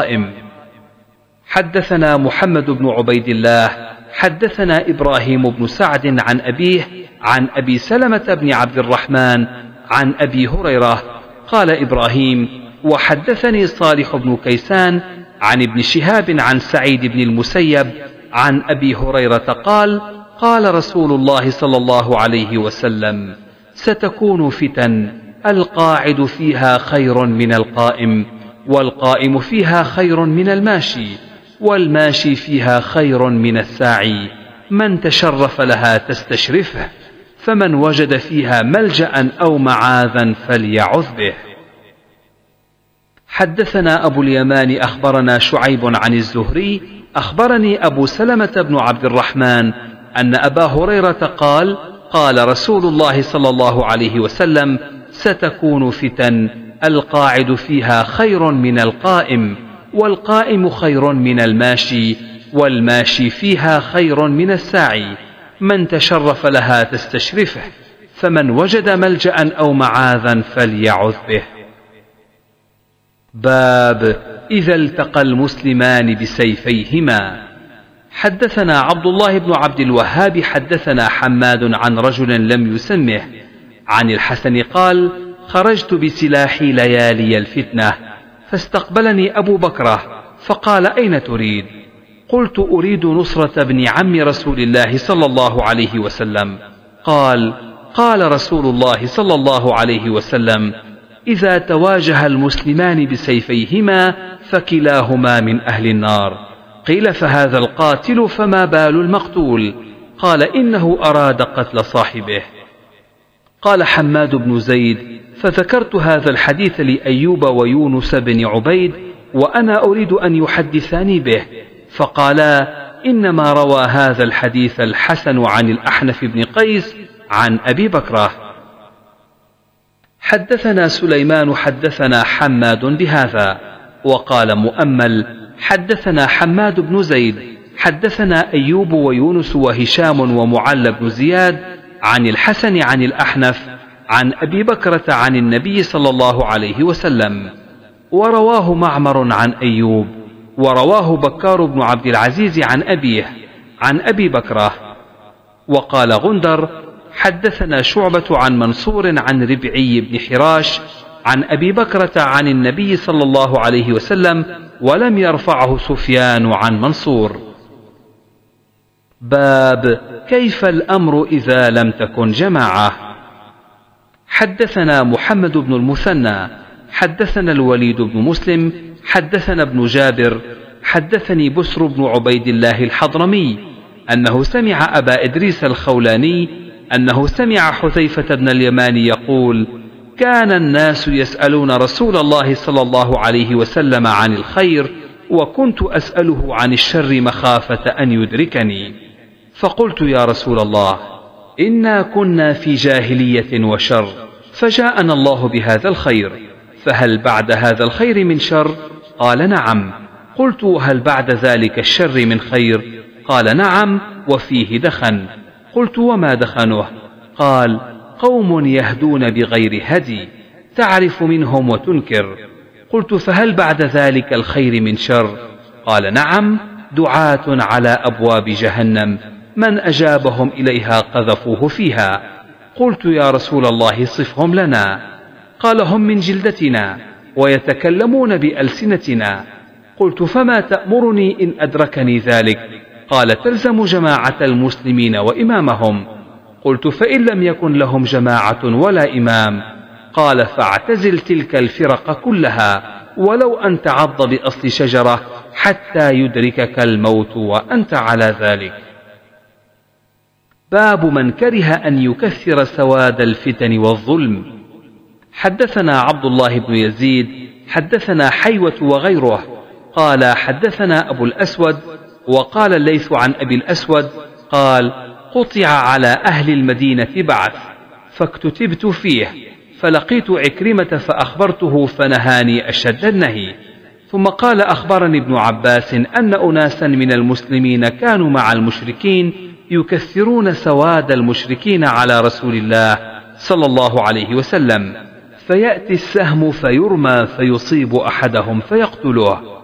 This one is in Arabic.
القائم. حدثنا محمد بن عبيد الله حدثنا إبراهيم بن سعد عن أبيه عن أبي سلمة بن عبد الرحمن عن أبي هريرة قال إبراهيم: وحدثني صالح بن كيسان عن ابن شهاب عن سعيد بن المسيب عن أبي هريرة قال: قال رسول الله صلى الله عليه وسلم: ستكون فتن القاعد فيها خير من القائم، والقائم فيها خير من الماشي، والماشي فيها خير من الساعي، من تشرف لها تستشرفه، فمن وجد فيها ملجأ أو معاذا فليعذ به. حدثنا أبو اليمان أخبرنا شعيب عن الزهري أخبرني أبو سلمة بن عبد الرحمن أن أبا هريرة قال: قال رسول الله صلى الله عليه وسلم: ستكون فتن القاعد فيها خير من القائم، والقائم خير من الماشي، والماشي فيها خير من الساعي، من تشرف لها تستشرفه، فمن وجد ملجأ أو معاذا فليعذ به. باب إذا التقى المسلمان بسيفيهما. حدثنا عبد الله بن عبد الوهاب حدثنا حماد عن رجل لم يسمه عن الحسن قال: خرجت بسلاحي ليالي الفتنة، فاستقبلني أبو بكرة فقال: أين تريد؟ قلت: أريد نصرة ابن عم رسول الله صلى الله عليه وسلم. قال: قال رسول الله صلى الله عليه وسلم: إذا تواجه المسلمان بسيفيهما فكلاهما من أهل النار. قيل: فهذا القاتل فما بال المقتول؟ قال: إنه أراد قتل صاحبه. قال حماد بن زيد: فذكرت هذا الحديث لأيوب ويونس بن عبيد وأنا أريد أن يحدثاني به، فقالا: إنما روى هذا الحديث الحسن عن الأحنف بن قيس عن أبي بكرة. حدثنا سليمان حدثنا حماد بهذا، وقال مؤمل: حدثنا حماد بن زيد حدثنا أيوب ويونس وهشام ومعل بن زياد عن الحسن عن الأحنف عن أبي بكرة عن النبي صلى الله عليه وسلم. ورواه معمر عن أيوب، ورواه بكار بن عبد العزيز عن أبيه عن أبي بكرة. وقال غندر: حدثنا شعبة عن منصور عن ربعي بن حراش عن أبي بكرة عن النبي صلى الله عليه وسلم، ولم يرفعه سفيان عن منصور. باب كيف الأمر إذا لم تكن جماعة. حدثنا محمد بن المثنى حدثنا الوليد بن مسلم حدثنا ابن جابر حدثني بسر بن عبيد الله الحضرمي أنه سمع أبا إدريس الخولاني أنه سمع حذيفة بن اليمان يقول: كان الناس يسألون رسول الله صلى الله عليه وسلم عن الخير، وكنت أسأله عن الشر مخافة أن يدركني. فقلت: يا رسول الله، إنا كنا في جاهلية وشر، فجاءنا الله بهذا الخير، فهل بعد هذا الخير من شر؟ قال: نعم. قلت: وهل بعد ذلك الشر من خير؟ قال: نعم، وفيه دخن. قلت: وما دخنه؟ قال: قوم يهدون بغير هدي، تعرف منهم وتنكر. قلت: فهل بعد ذلك الخير من شر؟ قال: نعم، دعاة على أبواب جهنم، من أجابهم إليها قذفوه فيها. قلت: يا رسول الله صفهم لنا. قال: هم من جلدتنا ويتكلمون بألسنتنا. قلت: فما تأمرني إن أدركني ذلك؟ قال: تلزم جماعة المسلمين وإمامهم. قلت: فإن لم يكن لهم جماعة ولا إمام؟ قال: فاعتزل تلك الفرق كلها، ولو أن تعض بأصل شجرة حتى يدركك الموت وأنت على ذلك. باب من كره أن يكثر سواد الفتن والظلم. حدثنا عبد الله بن يزيد حدثنا حيوة وغيره قال: حدثنا أبو الأسود. وقال الليث عن أبي الأسود قال: قطع على أهل المدينة بعث، فاكتتبت فيه، فلقيت عكرمة فأخبرته فنهاني أشد النهي. ثم قال: أخبرني ابن عباس أن أناسا من المسلمين كانوا مع المشركين يكثرون سواد المشركين على رسول الله صلى الله عليه وسلم، فيأتي السهم فيرمى فيصيب أحدهم فيقتله،